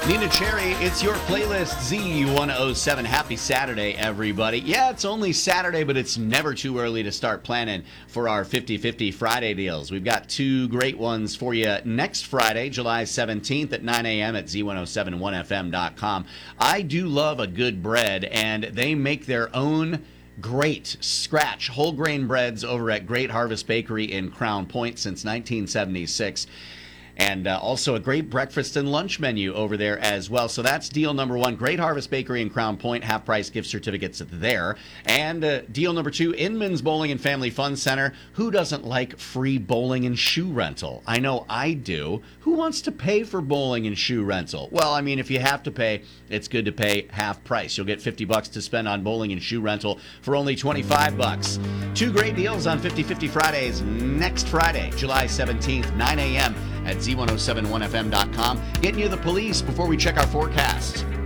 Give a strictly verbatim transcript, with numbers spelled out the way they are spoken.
Nina Cherry, it's your playlist Z one oh seven. Happy Saturday, everybody. Yeah, it's only Saturday, but it's never too early to start planning for our fifty-fifty Friday deals. We've got two great ones for you next Friday, July seventeenth at nine a.m. at Z one oh seven one F M dot com. I do love a good bread, and they make their own great scratch whole grain breads over at Great Harvest Bakery in Crown Point since nineteen seventy-six. And uh, also a great breakfast and lunch menu over there as well. So that's deal number one. Great Harvest Bakery in Crown Point. Half-price gift certificates there. And uh, deal number two, Inman's Bowling and Family Fun Center. Who doesn't like free bowling and shoe rental? I know I do. Who wants to pay for bowling and shoe rental? Well, I mean, if you have to pay, it's good to pay half price. You'll get fifty bucks to spend on bowling and shoe rental for only twenty-five bucks. Two great deals on fifty-fifty Fridays next Friday, July seventeenth, nine a.m. at Z one oh seven one F M dot com. Getting you the police before we check our forecast.